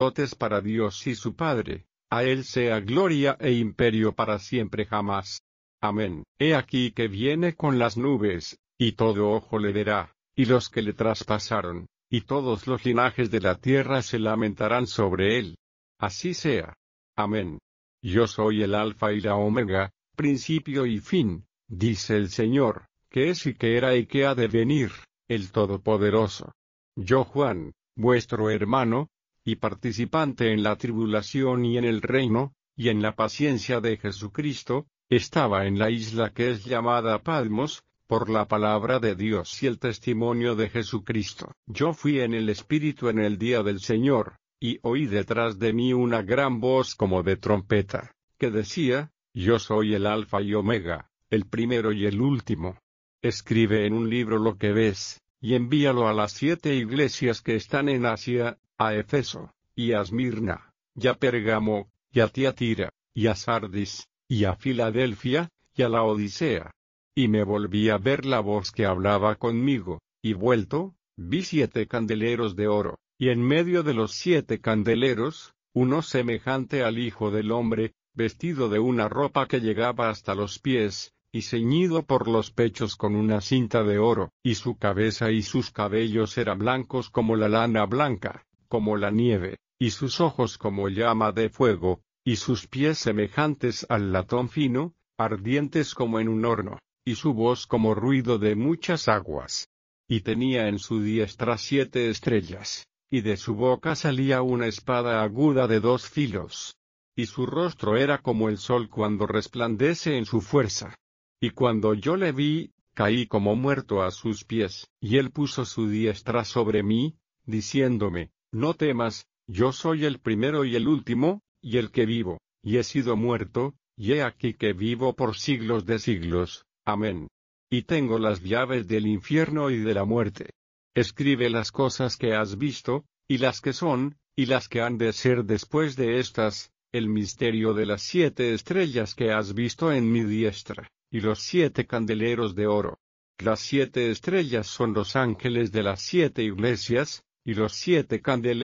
para Dios y su Padre, a Él sea gloria e imperio para siempre jamás. Amén. He aquí que viene con las nubes, y todo ojo le verá, y los que le traspasaron, y todos los linajes de la tierra se lamentarán sobre él. Así sea. Amén. Yo soy el Alfa y la Omega, principio y fin, dice el Señor, que es y que era y que ha de venir, el Todopoderoso. Yo Juan, vuestro hermano, y participante en la tribulación y en el reino, y en la paciencia de Jesucristo, estaba en la isla que es llamada Patmos, por la palabra de Dios y el testimonio de Jesucristo. Yo fui en el Espíritu en el día del Señor, y oí detrás de mí una gran voz como de trompeta, que decía, Yo soy el Alfa y Omega, el primero y el último. Escribe en un libro lo que ves, y envíalo a las 7 iglesias que están en Asia, a Efeso, y a Esmirna, y a Pérgamo, y a Tiatira, y a Sardis, y a Filadelfia, y a la Odisea. Y me volví a ver la voz que hablaba conmigo, y vuelto, vi 7 candeleros de oro, y en medio de los 7 candeleros, uno semejante al Hijo del Hombre, vestido de una ropa que llegaba hasta los pies, y ceñido por los pechos con una cinta de oro, y su cabeza y sus cabellos eran blancos como la lana blanca, como la nieve, y sus ojos como llama de fuego, y sus pies semejantes al latón fino, ardientes como en un horno, y su voz como ruido de muchas aguas. Y tenía en su diestra 7 estrellas, y de su boca salía una espada aguda de 2 filos. Y su rostro era como el sol cuando resplandece en su fuerza. Y cuando yo le vi, caí como muerto a sus pies, y él puso su diestra sobre mí, diciéndome, No temas, yo soy el primero y el último, y el que vivo, y he sido muerto, y he aquí que vivo por siglos de siglos. Amén. Y tengo las llaves del infierno y de la muerte. Escribe las cosas que has visto, y las que son, y las que han de ser después de estas, el misterio de las 7 estrellas que has visto en mi diestra, y los 7 candeleros de oro. Las 7 estrellas son los ángeles de las 7 iglesias, y los 7 candeleros